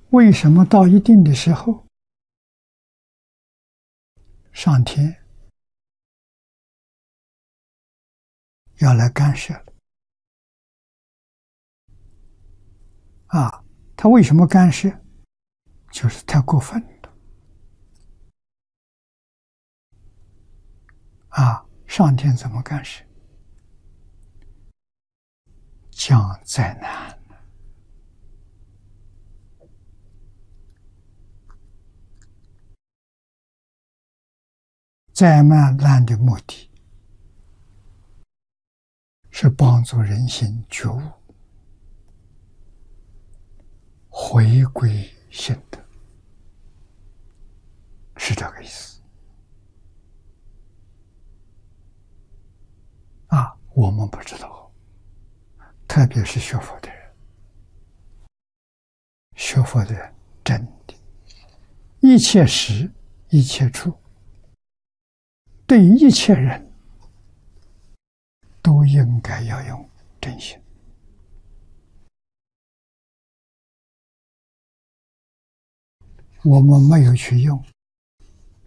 为什么到一定的时候，上天要来干涉了？他为什么干涉？就是太过分了。上天怎么干涉？降灾难。灾难的目的是帮助人心觉悟，回归心德，是这个意思。我们不知道，特别是学佛的人，学佛的人真的，一切时一切处，对一切人都应该要用真心。我们没有去用，